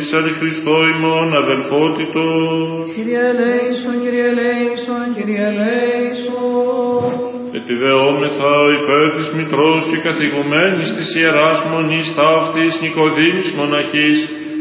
εν Χριστώ ημών αδελφότητος. Κύριε ελέησον, Κύριε ελέησον, Κύριε ελέησον. Ετιδεόμεθα υπέρ της Μητρός και καθηγουμένης της Ιεράς Μονής ταύτης Νικοδήμης μοναχής,